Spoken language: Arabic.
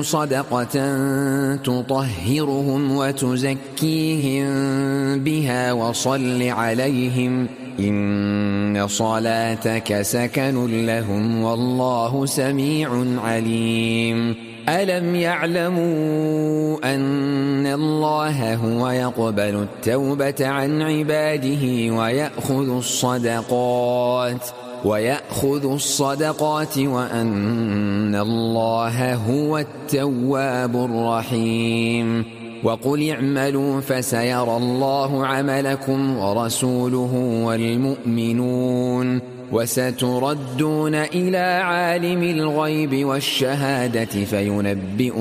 صدقة تطهرهم وتزكيهم بها وصل عليهم إن صلاتك سكن لهم والله سميع عليم. ألم يعلموا أن الله هو يقبل التوبة عن عباده ويأخذ الصدقات وأن الله هو التواب الرحيم. وقل اعملوا فسيرى الله عملكم ورسوله والمؤمنون وستردون إلى عالم الغيب والشهادة فينبئكم